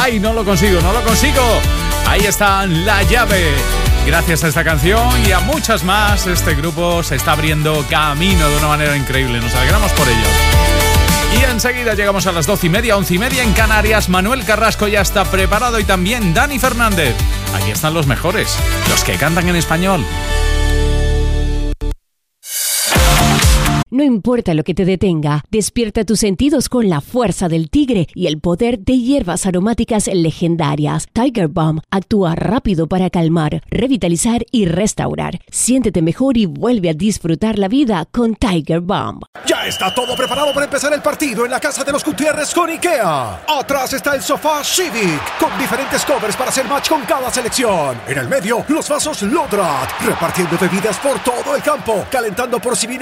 ¡Ay, no lo consigo! Ahí está La Llave. Gracias a esta canción y a muchas más, este grupo se está abriendo camino de una manera increíble. Nos alegramos por ellos. Y enseguida llegamos a las 12:30, 11:30 en Canarias. Manuel Carrasco ya está preparado y también Dani Fernández. Aquí están los mejores, los que cantan en español. No importa lo que te detenga, despierta tus sentidos con la fuerza del tigre y el poder de hierbas aromáticas legendarias. Tiger Balm actúa rápido para calmar, revitalizar y restaurar. Siéntete mejor y vuelve a disfrutar la vida con Tiger Balm. Ya está todo preparado para empezar el partido en la casa de los Gutiérrez con IKEA. Atrás está el sofá Civic, con diferentes covers para hacer match con cada selección. En el medio, los vasos Lodrat, repartiendo bebidas por todo el campo, calentando por si viene